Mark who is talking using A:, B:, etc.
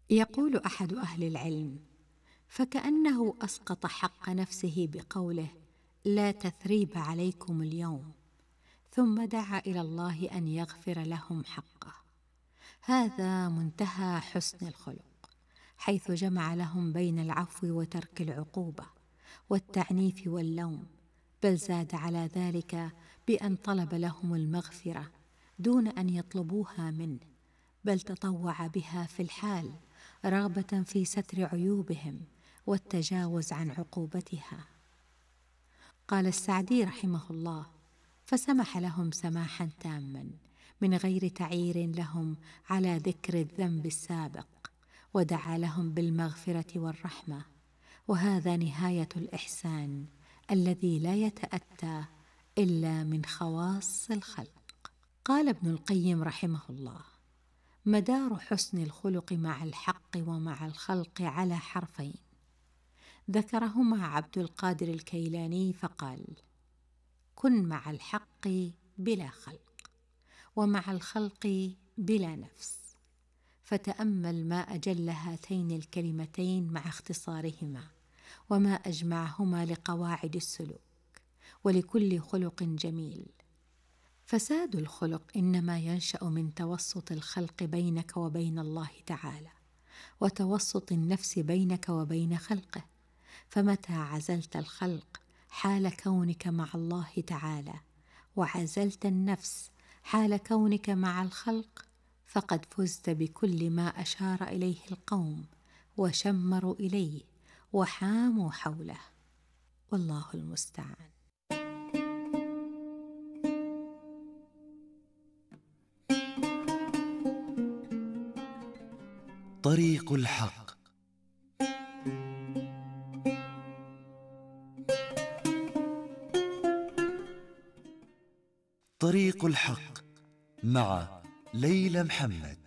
A: يقول أحد أهل العلم: فكأنه أسقط حق نفسه بقوله: لا تثريب عليكم اليوم، ثم دعا إلى الله أن يغفر لهم حقه. هذا منتهى حسن الخلق، حيث جمع لهم بين العفو وترك العقوبة والتعنيف واللوم، بل زاد على ذلك بأن طلب لهم المغفرة دون أن يطلبوها منه، بل تطوع بها في الحال، رغبة في ستر عيوبهم والتجاوز عن عقوبتها. قال السعدي رحمه الله: فسمح لهم سماحا تاما من غير تعيير لهم على ذكر الذنب السابق، ودعا لهم بالمغفرة والرحمة، وهذا نهاية الإحسان الذي لا يتأتى إلا من خواص الخلق. قال ابن القيم رحمه الله: مدار حسن الخلق مع الحق ومع الخلق على حرفين، ذكرهما عبد القادر الكيلاني فقال: كن مع الحق بلا خلق، ومع الخلق بلا نفس. فتأمل ما أجل هاتين الكلمتين مع اختصارهما، وما أجمعهما لقواعد السلوك، ولكل خلق جميل. فساد الخلق إنما ينشأ من توسط الخلق بينك وبين الله تعالى، وتوسط النفس بينك وبين خلقه. فمتى عزلت الخلق حال كونك مع الله تعالى، وعزلت النفس حال كونك مع الخلق، فقد فزت بكل ما أشار إليه القوم وشمروا إليه وحاموا حوله، والله المستعان.
B: طريق الحق. طريق الحق مع ليلى محمد.